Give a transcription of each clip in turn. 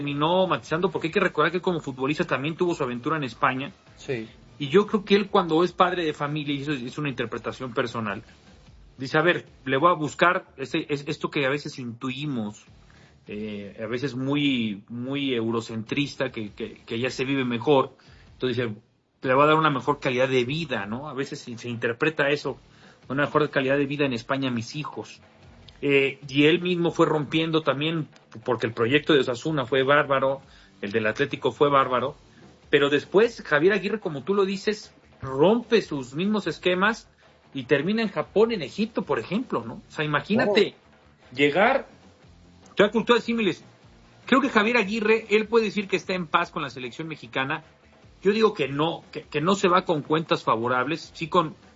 terminó matizando, porque hay que recordar que como futbolista también tuvo su aventura en España. Sí. Y yo creo que él, cuando es padre de familia, y eso es una interpretación personal, dice, a ver, le voy a buscar esto que a veces intuimos, a veces muy, muy eurocentrista, que ya se vive mejor. Entonces dice, le va a dar una mejor calidad de vida, ¿no? A veces se interpreta eso, una mejor calidad de vida en España a mis hijos. Y él mismo fue rompiendo también, porque el proyecto de Osasuna fue bárbaro, el del Atlético fue bárbaro, pero después Javier Aguirre, como tú lo dices, rompe sus mismos esquemas y termina en Japón, en Egipto, por ejemplo, ¿no? O sea, imagínate llegar, toda cultura de símiles. Creo que Javier Aguirre, él puede decir que está en paz con la selección mexicana. Yo digo que no se va con cuentas favorables, sí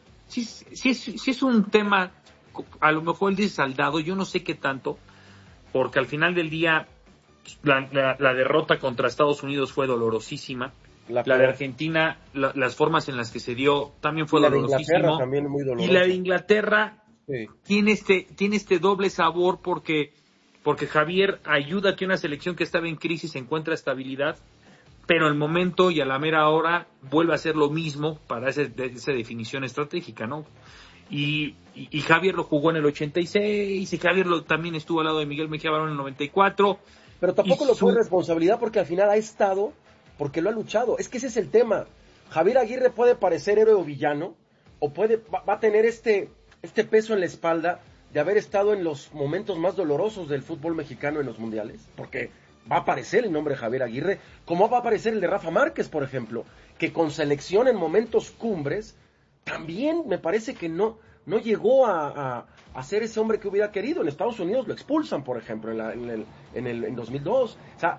es un tema, a lo mejor él dice saldado, yo no sé qué tanto, porque al final del día la derrota contra Estados Unidos fue dolorosísima. La de Argentina, las formas en las que se dio, también fue dolorosísimo. También muy dolorosa. Y la de Inglaterra sí. tiene este doble sabor porque Javier ayuda a que una selección que estaba en crisis encuentra estabilidad, pero el momento y a la mera hora vuelve a hacer lo mismo para esa definición estratégica, ¿no? Y Javier lo jugó en el 86, y Javier también estuvo al lado de Miguel Mejía Barón en el 94. Pero tampoco lo fue responsabilidad, porque al final ha estado, porque lo ha luchado. Es que ese es el tema. Javier Aguirre puede parecer héroe o villano, o va a tener este peso en la espalda de haber estado en los momentos más dolorosos del fútbol mexicano en los mundiales, porque va a aparecer el nombre de Javier Aguirre, como va a aparecer el de Rafa Márquez, por ejemplo, que con selección en momentos cumbres, también me parece que no llegó a ser ese hombre que hubiera querido. En Estados Unidos lo expulsan, por ejemplo, en 2002. O sea,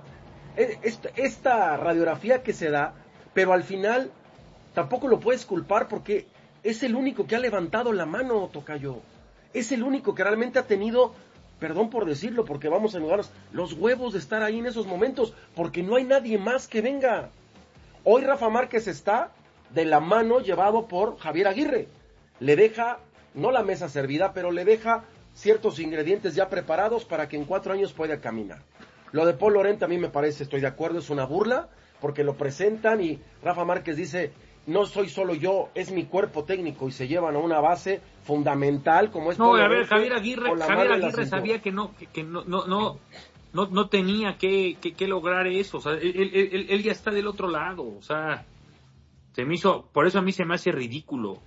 esta radiografía que se da, pero al final tampoco lo puedes culpar, porque es el único que ha levantado la mano, tocayo. Es el único que realmente ha tenido, perdón por decirlo, porque vamos a enojarnos, los huevos de estar ahí en esos momentos, porque no hay nadie más que venga. Hoy Rafa Márquez está de la mano llevado por Javier Aguirre. Le deja, no la mesa servida, pero le deja ciertos ingredientes ya preparados para que en 4 años pueda caminar. Lo de Paul Lorente a mí me parece, estoy de acuerdo, es una burla, porque lo presentan y Rafa Márquez dice, no soy solo yo, es mi cuerpo técnico, y se llevan a una base fundamental como es Paul Lorente. Javier Aguirre sabía que no tenía que lograr eso. O sea, él ya está del otro lado. O sea, por eso a mí se me hace ridículo.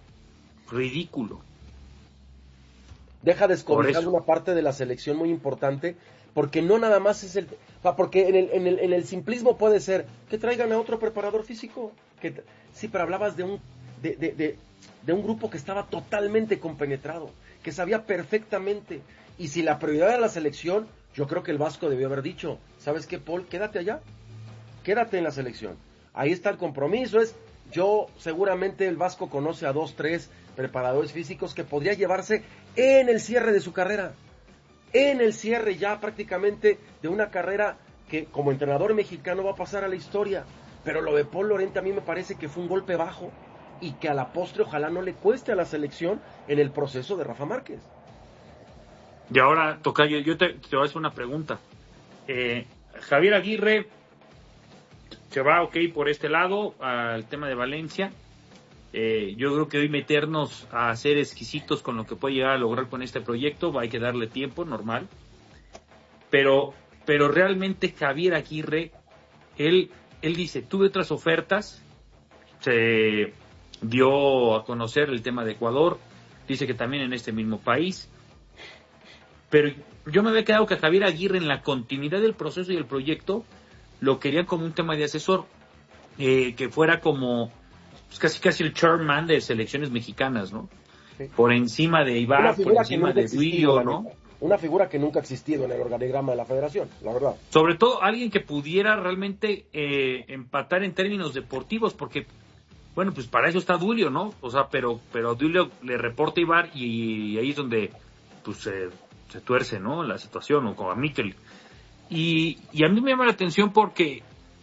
Deja descobijar una parte de la selección muy importante, porque no nada más es porque en el simplismo puede ser que traigan a otro preparador físico, sí, pero hablabas de un grupo que estaba totalmente compenetrado, que sabía perfectamente, y si la prioridad era la selección, yo creo que el Vasco debió haber dicho, ¿sabes qué, Paul? Quédate allá, quédate en la selección, ahí está el compromiso. Seguramente el Vasco conoce a 2, 3 preparadores físicos que podría llevarse en el cierre de su carrera, en el cierre ya prácticamente de una carrera que como entrenador mexicano va a pasar a la historia. Pero lo de Paul Lorente a mí me parece que fue un golpe bajo, y que a la postre ojalá no le cueste a la selección en el proceso de Rafa Márquez. Y ahora, tocayo, yo te voy a hacer una pregunta. Javier Aguirre se va, por este lado, al tema de Valencia. Yo creo que hoy meternos a ser exquisitos con lo que puede llegar a lograr con este proyecto, hay que darle tiempo, normal. Pero realmente Javier Aguirre, él dice, tuve otras ofertas, se dio a conocer el tema de Ecuador, dice que también en este mismo país, pero yo me había quedado que Javier Aguirre, en la continuidad del proceso y el proyecto, lo querían como un tema de asesor, que fuera como casi el chairman de selecciones mexicanas, ¿no? Sí. Por encima de Ibar, por encima de Duilio, ¿no? Una figura que nunca ha existido en el organigrama de la federación, la verdad. Sobre todo alguien que pudiera realmente empatar en términos deportivos, porque, bueno, pues para eso está Duilio, ¿no? O sea, pero a Duilio le reporta Ibar, y ahí es donde pues se tuerce, ¿no? La situación, o como a Mikel. Y a mí me llama la atención porque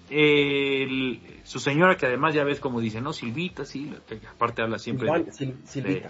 su señora, que además ya ves como dice, ¿no? Silvita, sí, aparte habla siempre Silvita.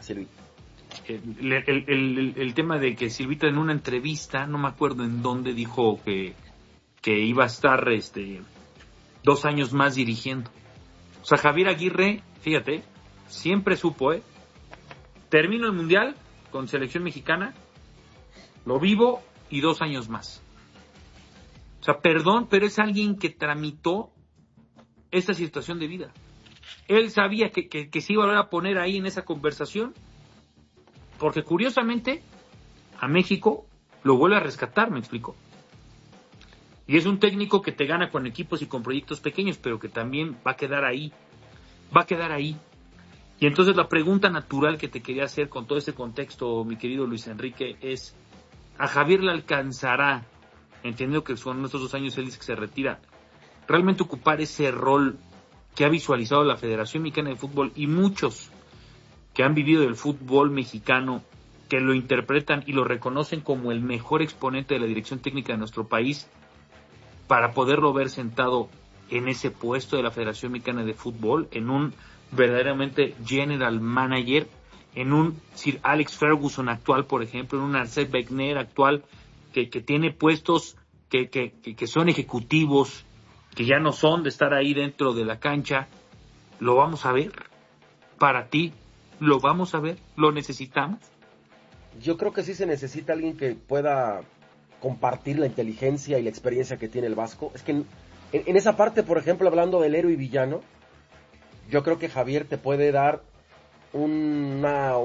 El tema de que Silvita en una entrevista, no me acuerdo en dónde, dijo que que iba a estar 2 años más dirigiendo. O sea, Javier Aguirre, fíjate, siempre supo, termino el Mundial con selección mexicana, lo vivo y 2 años más. O sea, perdón, pero es alguien que tramitó esta situación de vida. Él sabía que se iba a volver a poner ahí en esa conversación, porque curiosamente a México lo vuelve a rescatar, me explico. Y es un técnico que te gana con equipos y con proyectos pequeños, pero que también va a quedar ahí. Y entonces la pregunta natural que te quería hacer con todo ese contexto, mi querido Luis Enrique, es, ¿a Javier le alcanzará, entendiendo que son estos 2 años él dice que se retira, realmente ocupar ese rol que ha visualizado la Federación Mexicana de Fútbol y muchos que han vivido del fútbol mexicano, que lo interpretan y lo reconocen como el mejor exponente de la dirección técnica de nuestro país, para poderlo ver sentado en ese puesto de la Federación Mexicana de Fútbol, en un verdaderamente general manager, en un Sir Alex Ferguson actual, por ejemplo, en un Arsène Wenger actual, que tiene puestos que son ejecutivos, que ya no son de estar ahí dentro de la cancha? ¿Lo vamos a ver? Para ti, ¿lo vamos a ver? ¿Lo necesitamos? Yo creo que sí se necesita alguien que pueda compartir la inteligencia y la experiencia que tiene el Vasco. Es que en esa parte, por ejemplo, hablando del héroe y villano, yo creo que Javier te puede dar un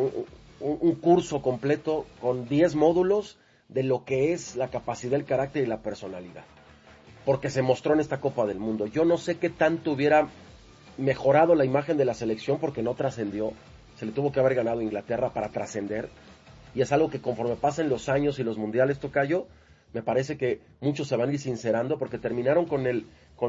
curso completo con 10 módulos de lo que es la capacidad, el carácter y la personalidad. Porque se mostró en esta Copa del Mundo. Yo no sé qué tanto hubiera mejorado la imagen de la selección porque no trascendió. Se le tuvo que haber ganado a Inglaterra para trascender. Y es algo que conforme pasen los años y los mundiales, Tocayo, me parece que muchos se van a ir sincerando porque terminaron con el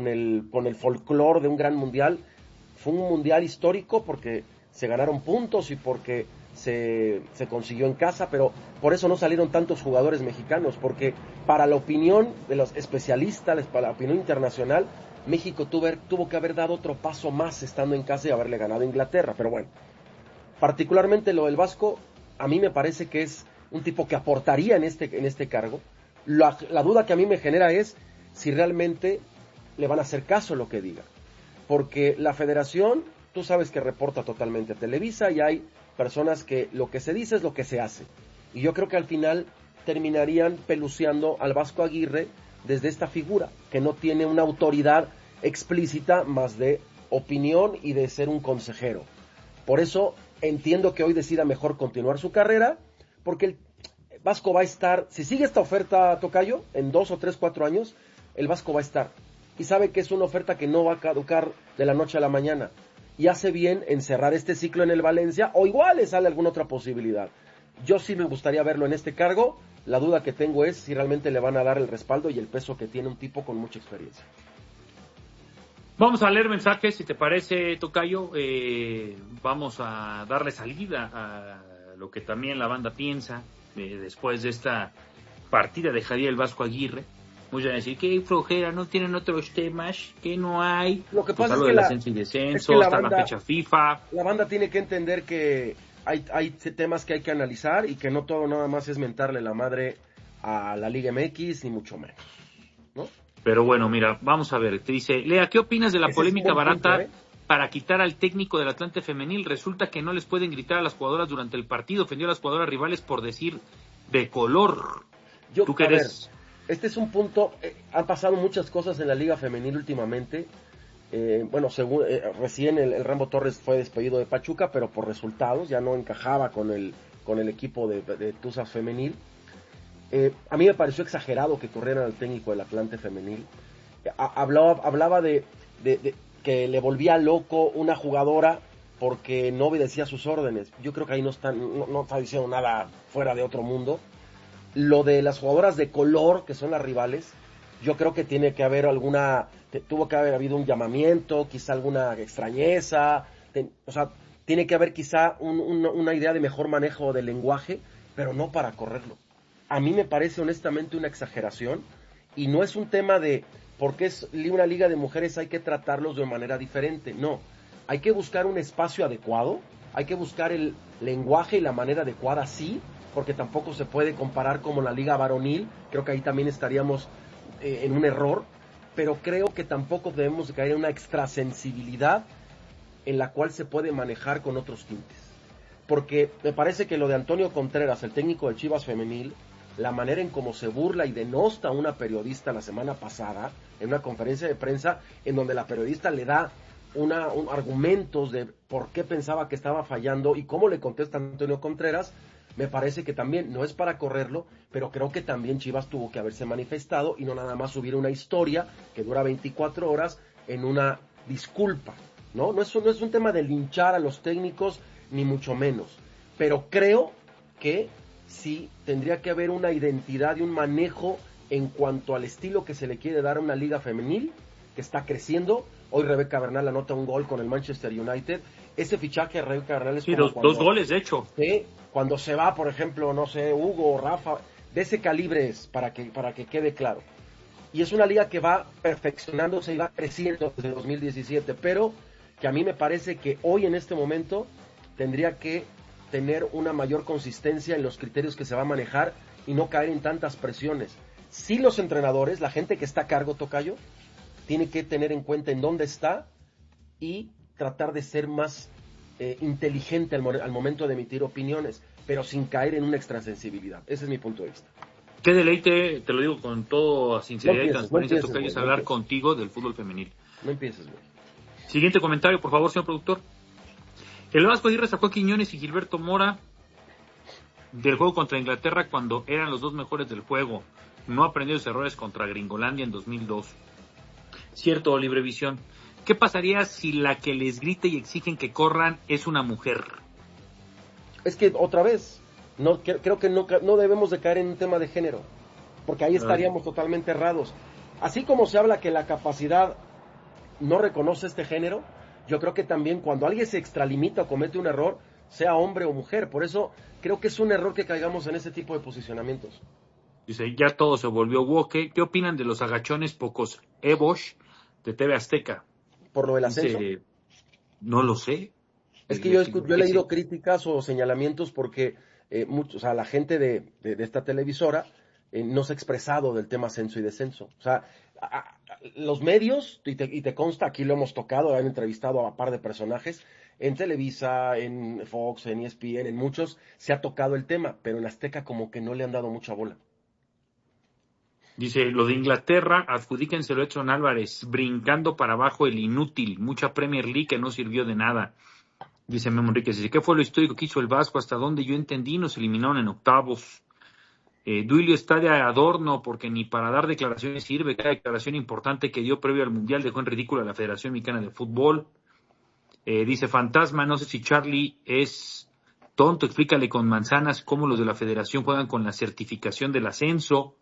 folclore de un gran mundial. Fue un mundial histórico porque se ganaron puntos y porque se consiguió en casa, pero por eso no salieron tantos jugadores mexicanos, porque para la opinión de los especialistas, para la opinión internacional, México tuvo que haber dado otro paso más estando en casa y haberle ganado a Inglaterra. Pero bueno, particularmente lo del Vasco, a mí me parece que es un tipo que aportaría en este cargo. La duda que a mí me genera es si realmente le van a hacer caso a lo que diga, porque la federación, tú sabes que reporta totalmente a Televisa y hay personas que lo que se dice es lo que se hace, y yo creo que al final terminarían peluceando al Vasco Aguirre desde esta figura que no tiene una autoridad explícita más de opinión y de ser un consejero. Por eso entiendo que hoy decida mejor continuar su carrera, porque el Vasco va a estar, si sigue esta oferta, Tocayo, en 2 o 3, 4 años, el Vasco va a estar. Y sabe que es una oferta que no va a caducar de la noche a la mañana. Y hace bien en cerrar este ciclo en el Valencia, o igual le sale alguna otra posibilidad. Yo sí me gustaría verlo en este cargo. La duda que tengo es si realmente le van a dar el respaldo y el peso que tiene un tipo con mucha experiencia. Vamos a leer mensajes, si te parece, Tocayo. Vamos a darle salida a lo que también la banda piensa después de esta partida de Javier el Vasco Aguirre. Muchos van a decir que flojera, no tienen otros temas, que no hay. Lo que pasa es que ascenso y descenso, está la fecha FIFA. La banda tiene que entender que hay temas que hay que analizar y que no todo nada más es mentarle la madre a la Liga MX, ni mucho menos, ¿no? Pero bueno, mira, vamos a ver. Te dice, Lea, ¿qué opinas de la polémica barata para quitar al técnico del Atlante femenil? Resulta que no les pueden gritar a las jugadoras durante el partido. Ofendió a las jugadoras rivales por decir de color. ¿Tú qué eres? Este es un punto, han pasado muchas cosas en la Liga Femenil últimamente. Recién el Rambo Torres fue despedido de Pachuca, pero por resultados, ya no encajaba con el equipo de Tuzas Femenil. A mí me pareció exagerado que corrieran al técnico del Atlante femenil. Hablaba de que le volvía loco una jugadora porque no obedecía sus órdenes. Yo creo que ahí no está diciendo nada fuera de otro mundo. Lo de las jugadoras de color, que son las rivales, yo creo que tuvo que haber habido un llamamiento, quizá alguna extrañeza, tiene que haber quizá una idea de mejor manejo del lenguaje, pero no para correrlo. A mí me parece honestamente una exageración, y no es un tema de porque es una liga de mujeres hay que tratarlos de manera diferente. No, hay que buscar un espacio adecuado, hay que buscar el lenguaje y la manera adecuada, sí, porque tampoco se puede comparar como la liga varonil. Creo que ahí también estaríamos en un error, pero creo que tampoco debemos de caer en una extrasensibilidad en la cual se puede manejar con otros tintes. Porque me parece que lo de Antonio Contreras, el técnico de Chivas femenil, la manera en cómo se burla y denosta a una periodista la semana pasada, en una conferencia de prensa, en donde la periodista le da argumentos de por qué pensaba que estaba fallando y cómo le contesta Antonio Contreras, me parece que también no es para correrlo, pero creo que también Chivas tuvo que haberse manifestado y no nada más subir una historia que dura 24 horas en una disculpa, ¿no? No es un tema de linchar a los técnicos, ni mucho menos, pero creo que sí tendría que haber una identidad y un manejo en cuanto al estilo que se le quiere dar a una liga femenil que está creciendo. Hoy Rebeca Bernal anota un gol con el Manchester United. Ese fichaje de Rebeca Bernal es como dos goles, de hecho. Cuando se va, por ejemplo, no sé, Hugo o Rafa, de ese calibre es, para que quede claro. Y es una liga que va perfeccionándose y va creciendo desde 2017, pero que a mí me parece que hoy en este momento tendría que tener una mayor consistencia en los criterios que se va a manejar y no caer en tantas presiones. Sí, los entrenadores, la gente que está a cargo, Tocayo, tiene que tener en cuenta en dónde está y tratar de ser más inteligente al momento de emitir opiniones, pero sin caer en una extrasensibilidad. Ese es mi punto de vista. Qué deleite, te lo digo con toda sinceridad y transparencia, Tocayo, es hablar contigo del fútbol femenil. No empieces, güey. Siguiente comentario, por favor, señor productor. El Vasco Aguirre sacó a Quiñones y Gilberto Mora del juego contra Inglaterra cuando eran los dos mejores del juego. No aprendió sus errores contra Gringolandia en 2002. Cierto, Librevisión. ¿Qué pasaría si la que les grita y exigen que corran es una mujer? Es que otra vez, creo que no debemos de caer en un tema de género, porque ahí estaríamos totalmente errados. Así como se habla que la capacidad no reconoce este género, yo creo que también cuando alguien se extralimita o comete un error, sea hombre o mujer. Por eso creo que es un error que caigamos en ese tipo de posicionamientos. Dice, ya todo se volvió woke. ¿Qué opinan de los agachones pocos Bosch de TV Azteca? ¿Por lo del ascenso? No lo sé. Es que yo he leído críticas o señalamientos porque la gente de esta televisora no se ha expresado del tema ascenso y descenso. O sea, los medios, y te consta, aquí lo hemos tocado, han entrevistado a par de personajes, en Televisa, en Fox, en ESPN, en muchos, se ha tocado el tema, pero en Azteca como que no le han dado mucha bola. Dice, lo de Inglaterra, adjudíquenselo a Edson Álvarez, brincando para abajo el inútil, mucha Premier League que no sirvió de nada. Dice Memo Enríquez, dice, ¿qué fue lo histórico que hizo el Vasco? Hasta donde yo entendí, nos eliminaron en octavos. Duilio está de adorno porque ni para dar declaraciones sirve. Cada declaración importante que dio previo al Mundial dejó en ridículo a la Federación Mexicana de Fútbol. Dice Fantasma, no sé si Charlie es tonto, explícale con manzanas cómo los de la Federación juegan con la certificación del ascenso.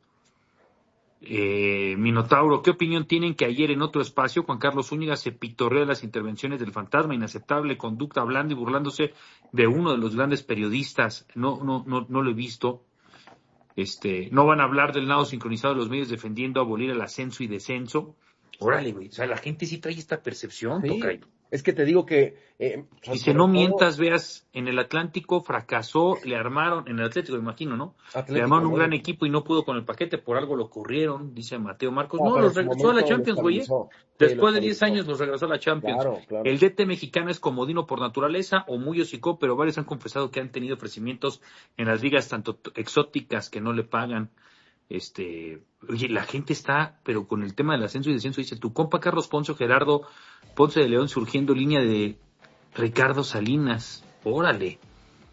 Minotauro, ¿qué opinión tienen que ayer en otro espacio Juan Carlos Zúñiga se pitorreó de las intervenciones del Fantasma? Inaceptable conducta, hablando y burlándose de uno de los grandes periodistas. No lo he visto. No van a hablar del nado sincronizado de los medios defendiendo abolir el ascenso y descenso. Órale, güey, o sea, la gente sí trae esta percepción, sí, Tocayo. Es que te digo que... Dice, no mientas, veas, en el Atlántico fracasó, le armaron, en el Atlético, me imagino, ¿no? Atlético, le armaron un gran equipo y no pudo con el paquete, por algo lo corrieron, dice Mateo Marcos. No, los regresó a la Champions, güey. Después de 10 años los regresó a la Champions. Claro. El DT mexicano es comodino por naturaleza o muy hocico, pero varios han confesado que han tenido ofrecimientos en las ligas tanto exóticas que no le pagan. Oye, la gente está, pero con el tema del ascenso y descenso, dice, tu compa Carlos Ponce, Gerardo Ponce de León surgiendo línea de Ricardo Salinas. Órale.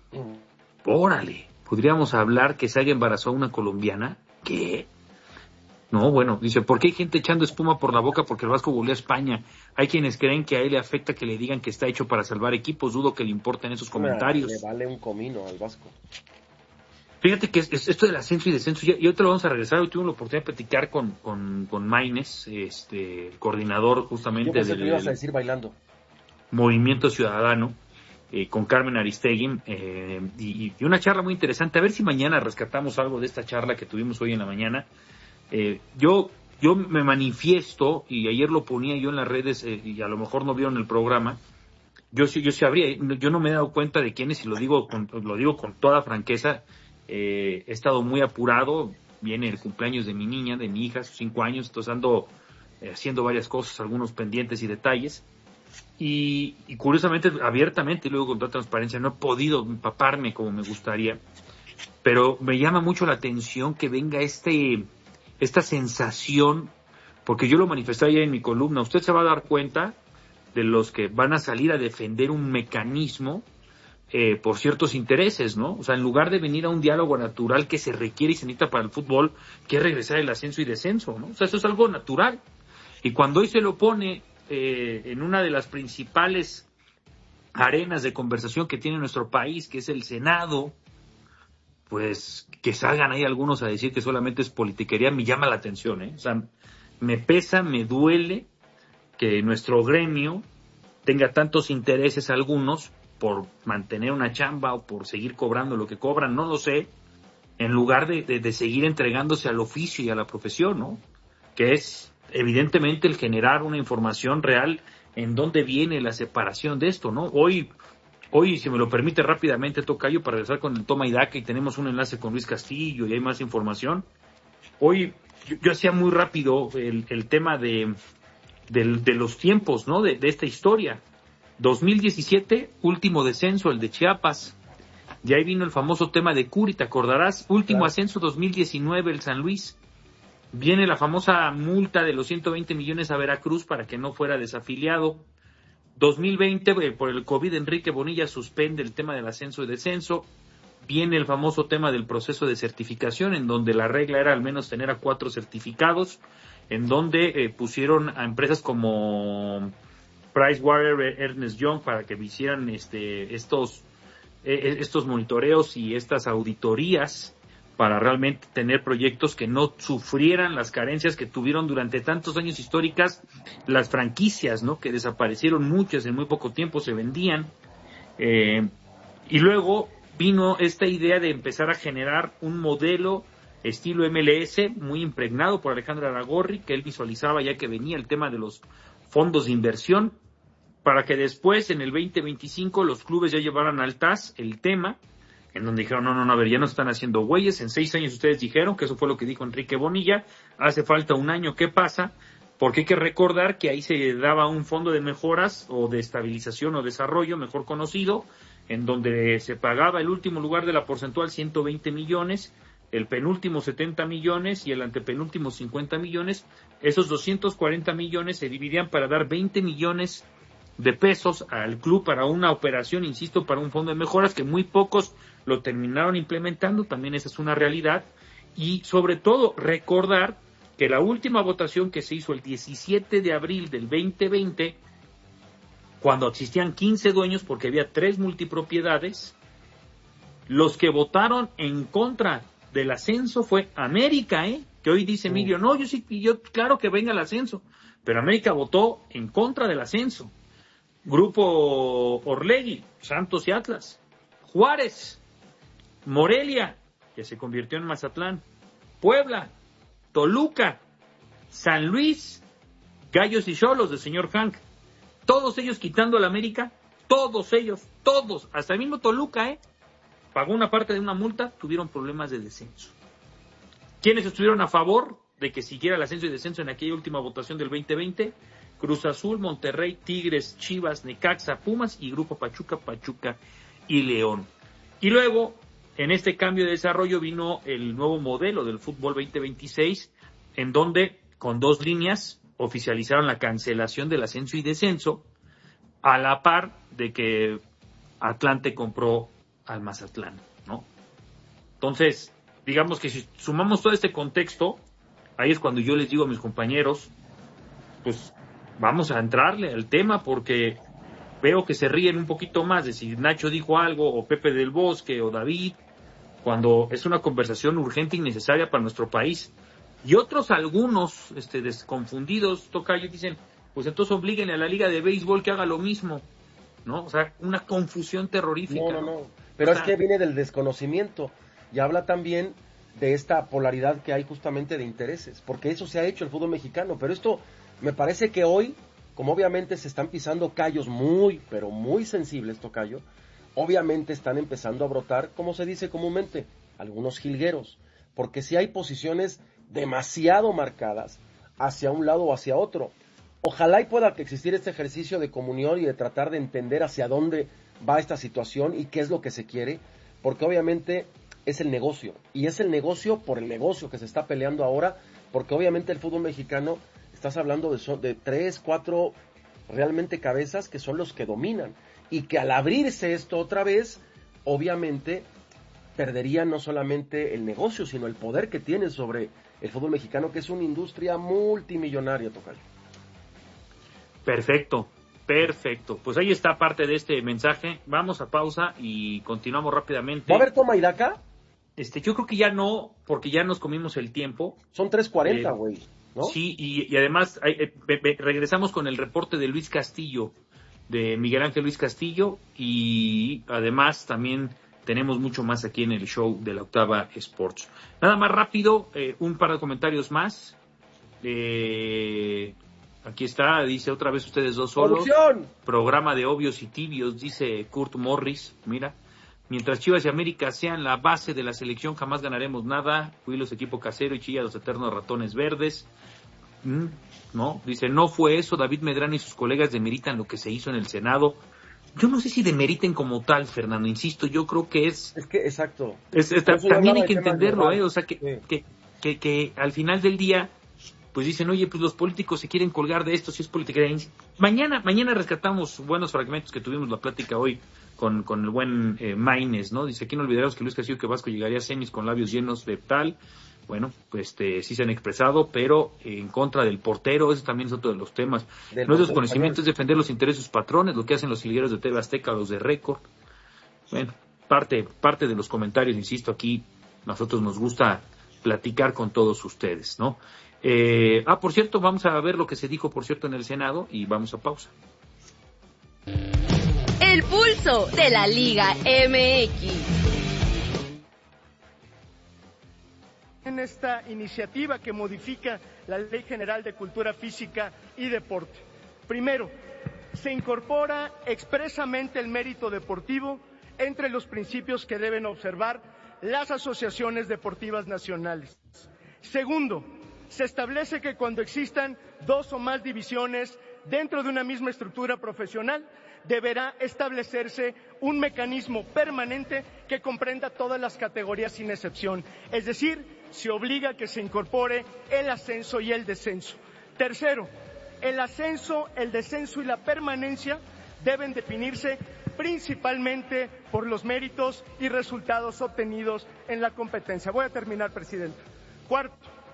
¿Podríamos hablar que se haya embarazado una colombiana? ¿Qué? No, bueno, dice, ¿por qué hay gente echando espuma por la boca porque el Vasco goleó a España? Hay quienes creen que a él le afecta que le digan que está hecho para salvar equipos. Dudo que le importen esos comentarios. Le vale un comino al Vasco. Fíjate que esto del ascenso y descenso, y hoy te lo vamos a regresar. Hoy tuve la oportunidad de platicar con Maines, el coordinador justamente del que ibas a decir bailando. Movimiento Ciudadano, con Carmen Aristegui, y una charla muy interesante. A ver si mañana rescatamos algo de esta charla que tuvimos hoy en la mañana. Yo me manifiesto, y ayer lo ponía yo en las redes, y a lo mejor no vieron el programa. Yo sí habría, yo no me he dado cuenta de quiénes, y lo digo con toda franqueza. He estado muy apurado, viene el cumpleaños de mi niña, de mi hija, sus 5 años, entonces ando haciendo varias cosas, algunos pendientes y detalles. Y curiosamente, abiertamente y luego con toda transparencia, no he podido empaparme como me gustaría, pero me llama mucho la atención que venga esta sensación, porque yo lo manifesté ayer en mi columna. Usted se va a dar cuenta de los que van a salir a defender un mecanismo por ciertos intereses, ¿no? O sea, en lugar de venir a un diálogo natural que se requiere y se necesita para el fútbol, que es regresar el ascenso y descenso, ¿no? O sea, eso es algo natural. Y cuando hoy se lo pone en una de las principales arenas de conversación que tiene nuestro país, que es el Senado, pues que salgan ahí algunos a decir que solamente es politiquería, me llama la atención, ¿eh? O sea, me pesa, me duele que nuestro gremio tenga tantos intereses algunos por mantener una chamba o por seguir cobrando lo que cobran, no lo sé, en lugar de seguir entregándose al oficio y a la profesión, ¿no? Que es evidentemente el generar una información real en dónde viene la separación de esto, ¿no? Hoy, si me lo permite rápidamente, Tocayo, para regresar con el toma y daca, y tenemos un enlace con Luis Castillo y hay más información. Hoy yo hacía muy rápido el tema de los tiempos, ¿no? De esta historia. 2017, último descenso, el de Chiapas. De ahí vino el famoso tema de Curi, ¿te acordarás? Último ascenso, 2019, el San Luis. Viene la famosa multa de los 120 millones a Veracruz para que no fuera desafiliado. 2020, por el COVID, Enrique Bonilla suspende el tema del ascenso y descenso. Viene el famoso tema del proceso de certificación, en donde la regla era al menos tener a 4 certificados, en donde pusieron a empresas como Pricewaterhouse, Ernst Young, para que hicieran estos monitoreos y estas auditorías para realmente tener proyectos que no sufrieran las carencias que tuvieron durante tantos años históricas las franquicias, ¿no? Que desaparecieron muchas en muy poco tiempo, se vendían. Y luego vino esta idea de empezar a generar un modelo estilo MLS, muy impregnado por Alejandro Aragorri, que él visualizaba ya que venía el tema de los fondos de inversión, para que después, en el 2025, los clubes ya llevaran al TAS el tema, en donde dijeron, no, a ver, ya no están haciendo güeyes, en 6 años ustedes dijeron, que eso fue lo que dijo Enrique Bonilla, hace falta un año, ¿qué pasa? Porque hay que recordar que ahí se daba un fondo de mejoras o de estabilización o desarrollo, mejor conocido, en donde se pagaba el último lugar de la porcentual 120 millones, el penúltimo 70 millones y el antepenúltimo 50 millones. Esos 240 millones se dividían para dar 20 millones de pesos al club para una operación, insisto, para un fondo de mejoras que muy pocos lo terminaron implementando, también esa es una realidad. Y sobre todo recordar que la última votación que se hizo el 17 de abril del 2020, cuando existían 15 dueños porque había 3 multipropiedades, los que votaron en contra del ascenso fue América, que hoy dice Emilio, no, yo claro que venga el ascenso, pero América votó en contra del ascenso. Grupo Orlegui, Santos y Atlas, Juárez, Morelia, que se convirtió en Mazatlán, Puebla, Toluca, San Luis, Gallos y Xolos del señor Hank, todos ellos quitando a la América, todos ellos, hasta el mismo Toluca, pagó una parte de una multa, tuvieron problemas de descenso. ¿Quiénes estuvieron a favor de que siguiera el ascenso y descenso en aquella última votación del 2020? Cruz Azul, Monterrey, Tigres, Chivas, Necaxa, Pumas y Grupo Pachuca y León. Y luego, en este cambio de desarrollo vino el nuevo modelo del fútbol 2026, en donde con 2 líneas oficializaron la cancelación del ascenso y descenso, a la par de que Atlante compró al Mazatlán, ¿no? Entonces, digamos que si sumamos todo este contexto, ahí es cuando yo les digo a mis compañeros, pues vamos a entrarle al tema, porque veo que se ríen un poquito más de si Nacho dijo algo, o Pepe del Bosque, o David, cuando es una conversación urgente y necesaria para nuestro país. Y otros, algunos desconfundidos, Tocayo, dicen, pues entonces oblíguenle a la Liga de Béisbol que haga lo mismo, ¿no? O sea, una confusión terrorífica. No. Pero es que viene del desconocimiento y habla también de esta polaridad que hay justamente de intereses, porque eso se ha hecho el fútbol mexicano, pero esto me parece que hoy, como obviamente se están pisando callos muy, pero muy sensibles, Tocayo, obviamente están empezando a brotar, como se dice comúnmente, algunos jilgueros, porque sí hay posiciones demasiado marcadas hacia un lado o hacia otro. Ojalá y pueda existir este ejercicio de comunión y de tratar de entender hacia dónde va esta situación y qué es lo que se quiere, porque obviamente es el negocio, y es el negocio por el negocio que se está peleando ahora, porque obviamente el fútbol mexicano, estás hablando de 3, 4 realmente cabezas que son los que dominan, y que al abrirse esto otra vez, obviamente perderían no solamente el negocio, sino el poder que tienen sobre el fútbol mexicano, que es una industria multimillonaria, Tocayo. Perfecto. Pues ahí está parte de este mensaje. Vamos a pausa y continuamos rápidamente. ¿Va a haber toma y daca? Yo creo que ya no, porque ya nos comimos el tiempo. Son 3:40, güey, ¿no? Sí, y además regresamos con el reporte de Luis Castillo, de Miguel Ángel Luis Castillo, y además también tenemos mucho más aquí en el show de la Octava Sports. Nada más rápido, un par de comentarios más. Aquí está, dice otra vez ustedes dos solos. ¡Producción! Programa de obvios y tibios, dice Kurt Morris. Mira, mientras Chivas y América sean la base de la selección, jamás ganaremos nada. Huilos equipo casero y Chilla los eternos ratones verdes. No, dice, no fue eso. David Medrano y sus colegas demeritan lo que se hizo en el Senado. Yo no sé si demeriten como tal, Fernando, insisto, yo creo que es que, exacto. También hay que entenderlo, o sea, que al final del día, pues dicen, oye, pues los políticos se quieren colgar de esto, si es política. Mañana rescatamos buenos fragmentos que tuvimos la plática hoy con el buen Maines, ¿no? Dice, aquí no olvidaremos que Luis Castillo que Vasco llegaría a semis con labios llenos de tal. Bueno, pues sí se han expresado, pero en contra del portero, ese también es otro de los temas. No es desconocimiento, es defender los intereses de sus patrones, lo que hacen los ligueros de TV Azteca, los de Récord. Bueno, parte de los comentarios, insisto, aquí nosotros nos gusta platicar con todos ustedes, ¿no? Por cierto, vamos a ver lo que se dijo, por cierto, en el Senado y vamos a pausa. El pulso de la Liga MX. En esta iniciativa que modifica la Ley General de Cultura Física y Deporte. Primero, se incorpora expresamente el mérito deportivo entre los principios que deben observar las asociaciones deportivas nacionales. Segundo, se establece que cuando existan 2 o más divisiones dentro de una misma estructura profesional, deberá establecerse un mecanismo permanente que comprenda todas las categorías sin excepción. Es decir, se obliga a que se incorpore el ascenso y el descenso. Tercero, el ascenso, el descenso y la permanencia deben definirse principalmente por los méritos y resultados obtenidos en la competencia. Voy a terminar, presidente. Cuarto,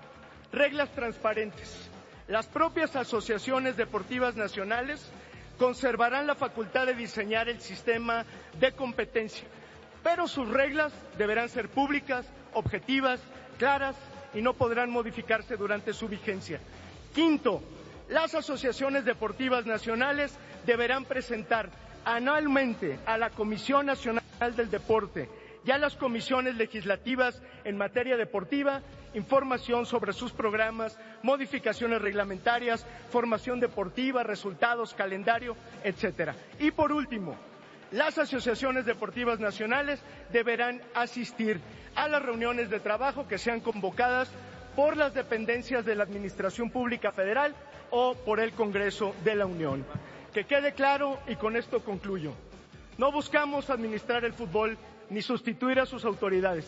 reglas transparentes. Las propias asociaciones deportivas nacionales conservarán la facultad de diseñar el sistema de competencia, pero sus reglas deberán ser públicas, objetivas, claras y no podrán modificarse durante su vigencia. Quinto, las asociaciones deportivas nacionales deberán presentar anualmente a la Comisión Nacional del Deporte y a las comisiones legislativas en materia deportiva información sobre sus programas, modificaciones reglamentarias, formación deportiva, resultados, calendario, etcétera. Y por último, las asociaciones deportivas nacionales deberán asistir a las reuniones de trabajo que sean convocadas por las dependencias de la Administración Pública Federal o por el Congreso de la Unión. Que quede claro, y con esto concluyo, no buscamos administrar el fútbol ni sustituir a sus autoridades.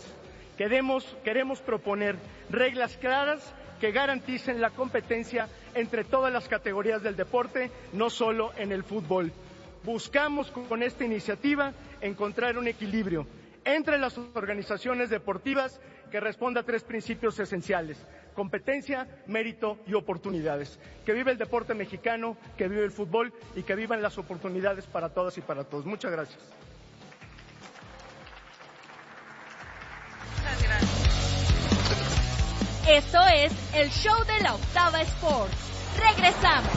Queremos proponer reglas claras que garanticen la competencia entre todas las categorías del deporte, no solo en el fútbol. Buscamos con esta iniciativa encontrar un equilibrio entre las organizaciones deportivas que responda a 3 principios esenciales: competencia, mérito y oportunidades. Que vive el deporte mexicano, que vive el fútbol y que vivan las oportunidades para todas y para todos. Muchas gracias. Esto es el show de la Octava Sports. Regresamos.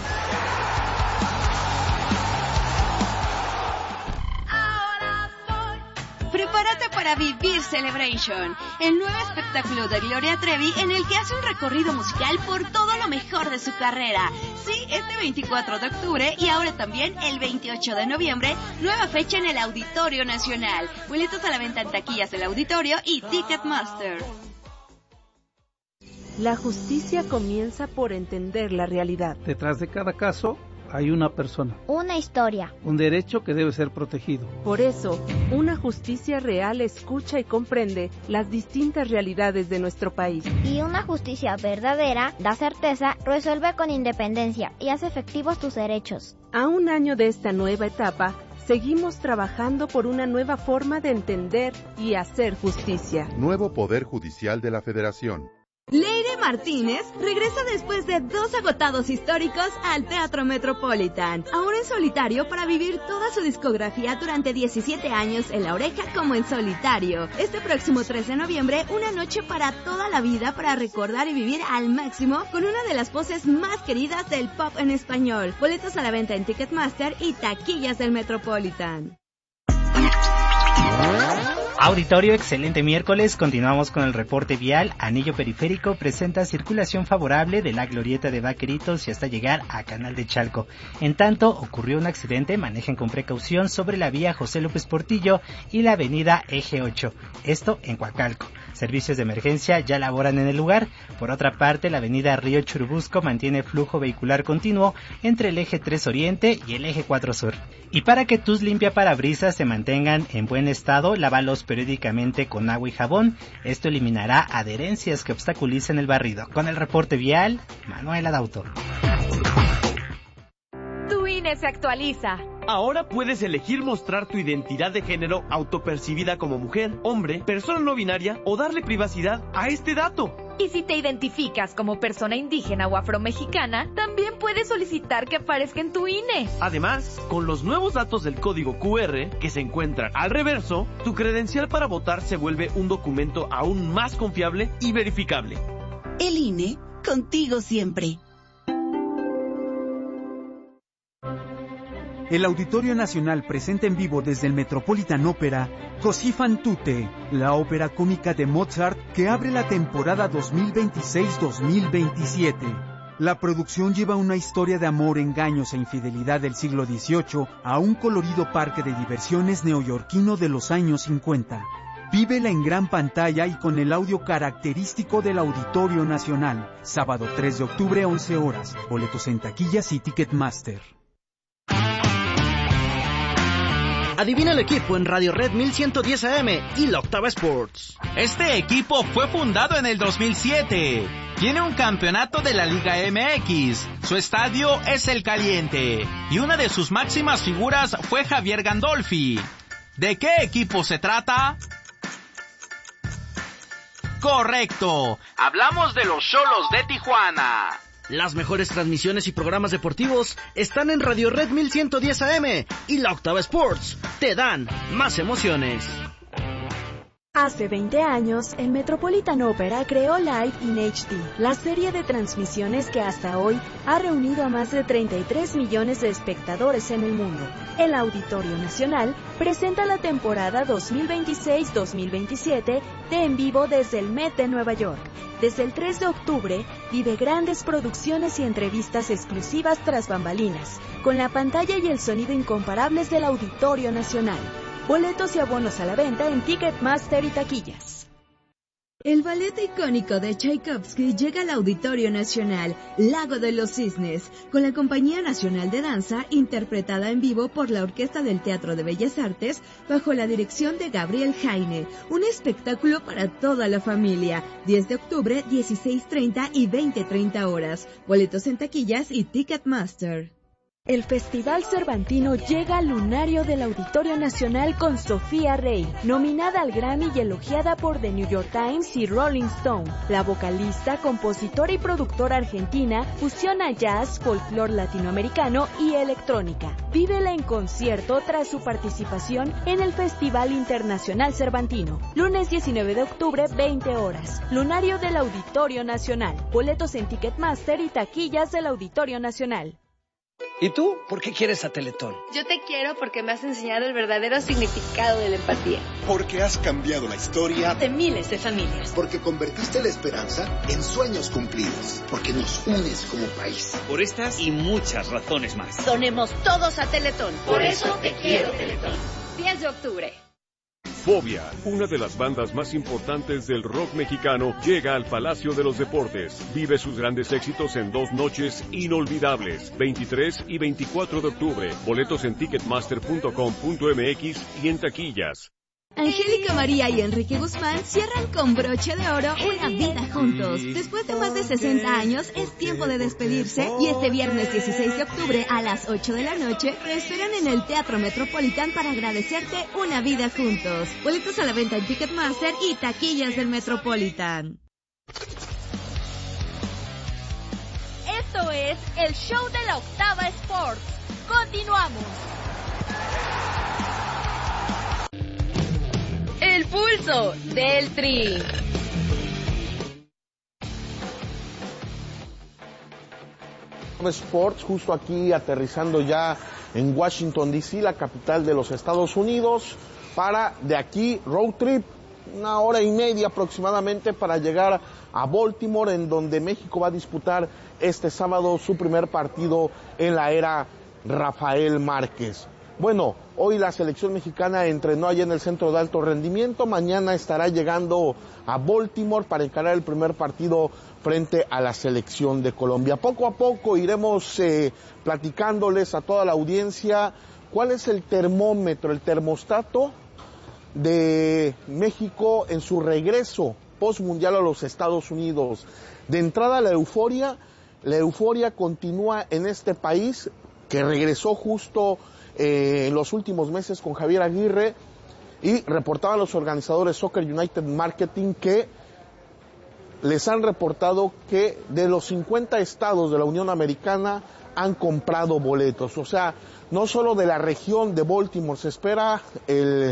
Prepárate para vivir Celebration, el nuevo espectáculo de Gloria Trevi en el que hace un recorrido musical por todo lo mejor de su carrera. Sí, este 24 de octubre y ahora también el 28 de noviembre, nueva fecha en el Auditorio Nacional. Boletos a la venta en taquillas del Auditorio y Ticketmaster. La justicia comienza por entender la realidad. Detrás de cada caso hay una persona. Una historia. Un derecho que debe ser protegido. Por eso, una justicia real escucha y comprende las distintas realidades de nuestro país. Y una justicia verdadera da certeza, resuelve con independencia y hace efectivos tus derechos. A un año de esta nueva etapa, seguimos trabajando por una nueva forma de entender y hacer justicia. Nuevo Poder Judicial de la Federación. Leire Martínez regresa después de 2 agotados históricos al Teatro Metropolitan, ahora en solitario para vivir toda su discografía durante 17 años en La Oreja como en solitario. Este próximo 3 de noviembre, una noche para toda la vida para recordar y vivir al máximo con una de las voces más queridas del pop en español. Boletos a la venta en Ticketmaster y taquillas del Metropolitan. Auditorio, excelente miércoles. Continuamos con el reporte vial. Anillo Periférico presenta circulación favorable de la glorieta de Vaqueritos y hasta llegar a Canal de Chalco. En tanto, ocurrió un accidente, manejen con precaución sobre la vía José López Portillo y la avenida Eje 8, esto en Coacalco. Servicios de emergencia ya laboran en el lugar. Por otra parte, la avenida Río Churubusco mantiene flujo vehicular continuo entre el eje 3 Oriente y el eje 4 Sur. Y para que tus limpiaparabrisas se mantengan en buen estado, lávalos periódicamente con agua y jabón. Esto eliminará adherencias que obstaculicen el barrido. Con el reporte vial, Manuel Adauto. Tu INE se actualiza. Ahora puedes elegir mostrar tu identidad de género autopercibida como mujer, hombre, persona no binaria o darle privacidad a este dato. Y si te identificas como persona indígena o afromexicana, también puedes solicitar que aparezca en tu INE. Además, con los nuevos datos del código QR que se encuentran al reverso, tu credencial para votar se vuelve un documento aún más confiable y verificable. El INE, contigo siempre. El Auditorio Nacional presenta en vivo desde el Metropolitan Opera Così fan tutte, la ópera cómica de Mozart que abre la temporada 2026-2027. La producción lleva una historia de amor, engaños e infidelidad del siglo XVIII a un colorido parque de diversiones neoyorquino de los años 50. Vívela en gran pantalla y con el audio característico del Auditorio Nacional. Sábado 3 de octubre, 11 horas. Boletos en taquillas y Ticketmaster. Adivina el equipo en Radio Red 1110 AM y la Octava Sports. Este equipo fue fundado en el 2007. Tiene un campeonato de la Liga MX. Su estadio es el Caliente. Y una de sus máximas figuras fue Javier Gandolfi. ¿De qué equipo se trata? Correcto. Hablamos de los Xolos de Tijuana. Las mejores transmisiones y programas deportivos están en Radio Red 1110 AM y la Octava Sports. Te dan más emociones. Hace 20 años, el Metropolitan Opera creó Live in HD, la serie de transmisiones que hasta hoy ha reunido a más de 33 millones de espectadores en el mundo. El Auditorio Nacional presenta la temporada 2026-2027 de En Vivo desde el Met de Nueva York. Desde el 3 de octubre, vive grandes producciones y entrevistas exclusivas tras bambalinas, con la pantalla y el sonido incomparables del Auditorio Nacional. Boletos y abonos a la venta en Ticketmaster y taquillas. El ballet icónico de Tchaikovsky llega al Auditorio Nacional, Lago de los Cisnes, con la Compañía Nacional de Danza, interpretada en vivo por la Orquesta del Teatro de Bellas Artes, bajo la dirección de Gabriel Jaine. Un espectáculo para toda la familia. 10 de octubre, 16:30 y 20:30 horas. Boletos en taquillas y Ticketmaster. El Festival Cervantino llega al lunario del Auditorio Nacional con Sofía Rey, nominada al Grammy y elogiada por The New York Times y Rolling Stone. La vocalista, compositora y productora argentina fusiona jazz, folclore latinoamericano y electrónica. Vívela en concierto tras su participación en el Festival Internacional Cervantino. Lunes 19 de octubre, 20 horas. Lunario del Auditorio Nacional. Boletos en Ticketmaster y taquillas del Auditorio Nacional. ¿Y tú? ¿Por qué quieres a Teletón? Yo te quiero porque me has enseñado el verdadero significado de la empatía. Porque has cambiado la historia de miles de familias. Porque convertiste la esperanza en sueños cumplidos. Porque nos unes como país. Por estas y muchas razones más. Donemos todos a Teletón. Por eso te quiero, Teletón. 10 de octubre. Fobia, una de las bandas más importantes del rock mexicano, llega al Palacio de los Deportes. Vive sus grandes éxitos en 2 noches inolvidables, 23 y 24 de octubre. Boletos en ticketmaster.com.mx y en taquillas. Angélica María y Enrique Guzmán cierran con broche de oro una vida juntos. Después de más de 60 años, es tiempo de despedirse y este viernes 16 de octubre a las 8 de la noche te esperan en el Teatro Metropolitan para agradecerte una vida juntos. Boletos a la venta en Ticketmaster y taquillas del Metropolitan. Esto es el show de la Octava Sports. Continuamos. El pulso del Tri. Sports, justo aquí aterrizando ya en Washington DC, la capital de los Estados Unidos, para de aquí road trip, 1 hora y media aproximadamente para llegar a Baltimore, en donde México va a disputar este sábado su primer partido en la era Rafael Márquez. Bueno, hoy la selección mexicana entrenó allá en el Centro de Alto Rendimiento, mañana estará llegando a Baltimore para encarar el primer partido frente a la selección de Colombia. Poco a poco iremos platicándoles a toda la audiencia cuál es el termómetro, el termostato de México en su regreso postmundial a los Estados Unidos. De entrada la euforia continúa en este país que regresó justo en los últimos meses con Javier Aguirre, y reportaban los organizadores Soccer United Marketing que les han reportado que de los 50 estados de la Unión Americana han comprado boletos. O sea, no solo de la región de Baltimore, se espera el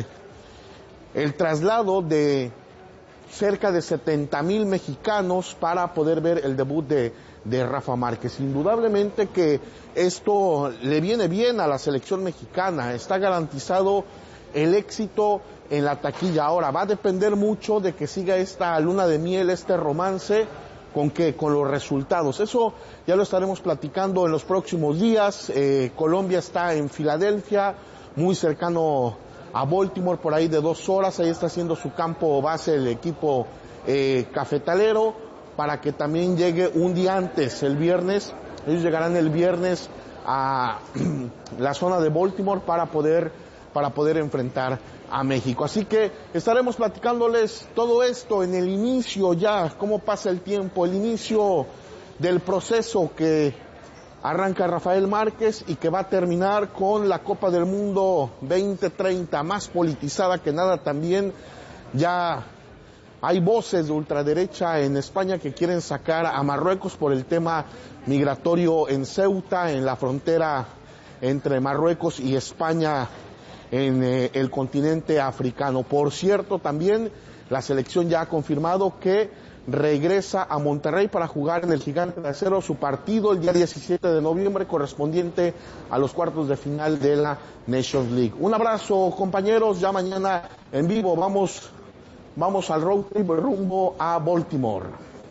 traslado de cerca de 70,000 mexicanos para poder ver el debut de Rafa Márquez. Indudablemente que esto le viene bien a la selección mexicana, está garantizado el éxito en la taquilla. Ahora va a depender mucho de que siga esta luna de miel, este romance, con los resultados. Eso ya lo estaremos platicando en los próximos días. Colombia está en Filadelfia, muy cercano a Baltimore, por ahí de 2 horas, ahí está haciendo su campo base el equipo cafetalero, para que también llegue un día antes, el viernes. Ellos llegarán el viernes a la zona de Baltimore para poder enfrentar a México. Así que estaremos platicándoles todo esto en el inicio ya, cómo pasa el tiempo, el inicio del proceso que arranca Rafael Márquez y que va a terminar con la Copa del Mundo 2030, más politizada que nada también. Ya hay voces de ultraderecha en España que quieren sacar a Marruecos por el tema migratorio en Ceuta, en la frontera entre Marruecos y España en el continente africano. Por cierto, también la selección ya ha confirmado que regresa a Monterrey para jugar en el Gigante de Acero su partido el día 17 de noviembre correspondiente a los cuartos de final de la Nations League. Un abrazo, compañeros, ya mañana en vivo vamos al road trip rumbo a Baltimore.